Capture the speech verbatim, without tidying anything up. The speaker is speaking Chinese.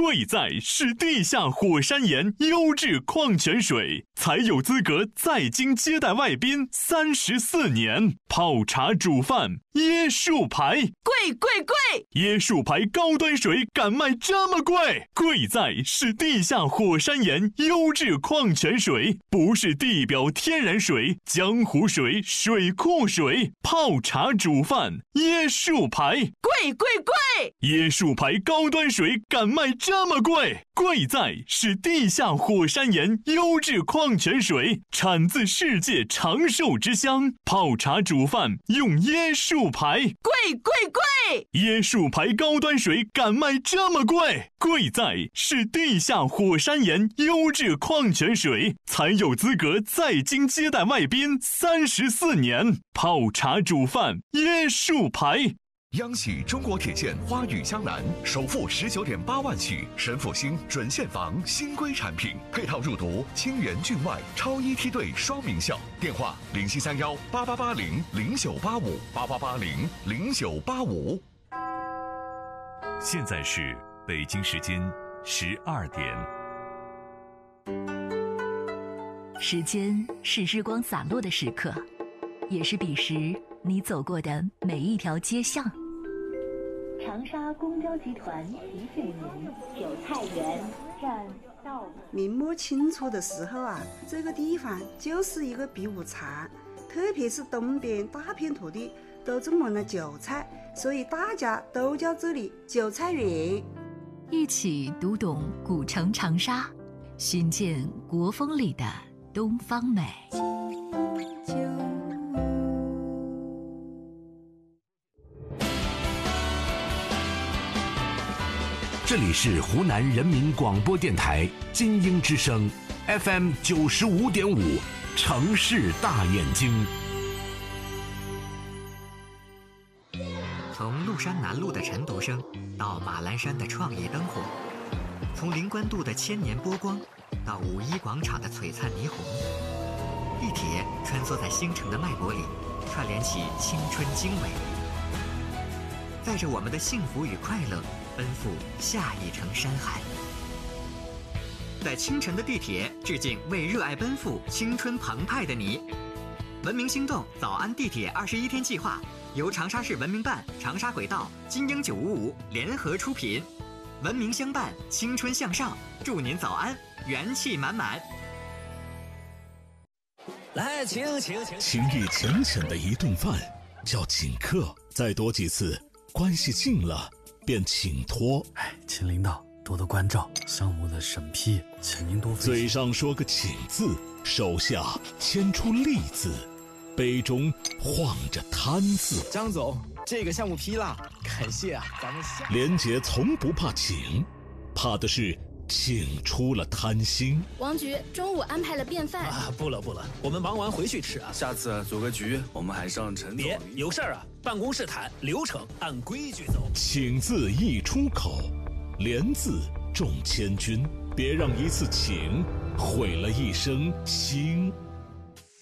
贵在是地下火山岩优质矿泉水，才有资格在京接待外宾三十四年。泡茶煮饭椰树牌， 贵贵贵！ 椰树牌高端水敢卖这么贵？贵在是地下火山岩优质矿泉水，不是地表天然水、江湖水、水库水。泡茶煮饭椰树牌， 贵贵贵！ 椰树牌高端水敢卖这么贵？贵在是地下火山岩优质矿泉水，产自世界长寿之乡。泡茶煮饭用椰树牌， 贵贵贵！ 椰树牌高端水敢卖这么贵？贵在是地下火山岩优质矿泉水，才有资格在京接待外宾三十四年。泡茶煮饭椰树牌。 央喜中国铁建花语江南首付十九点八万起，神复兴准现房新规产品，配套入读清源郡外超一梯队双名校。电话零七三幺八八八零零九八五八八八零零九八五。 现在是北京时间十二点。 时间是日光洒落的时刻，也是彼时你走过的每一条街巷。 长沙公交集团提醒您：韭菜园站到。 明末清初的时候啊，这个地方就是一个避暑场，特别是东边大片土地都种满了韭菜，所以大家都叫这里韭菜园。 一起读懂古城长沙，寻见国风里的东方美。 这里是湖南人民广播电台金鹰之声 F M 九十五点五，城市大眼睛。 从麓山南路的晨读声到马栏山的创意灯火，从灵官渡的千年波光到五一广场的璀璨霓虹，地铁穿梭在星城的脉搏里，串联起青春经纬，载着我们的幸福与快乐奔赴下一程山海。在清晨的地铁致敬为热爱奔赴青春澎湃的你。文明星动早安地铁二十一天计划由长沙市文明办、长沙轨道、金鹰九五五联合出品，文明相伴，青春向上，祝您早安，元气满满。 来，请请请。 情意浅浅的一顿饭叫请客，再多几次，关系近了便请托。 哎，请领导多多关照，项目的审批，请您多费心。 嘴上说个请字，手下牵出利字，杯中晃着贪字。 张总，这个项目批了，感谢啊，咱们下。 连杰从不怕请，怕的是请出了贪心。 王局中午安排了便饭啊，不了不了，我们忙完回去吃啊。下次组个局，我们还上陈总。别有事儿啊，办公室谈，流程按规矩走。 请字一出口，连字重千钧，别让一次请毁了一生心。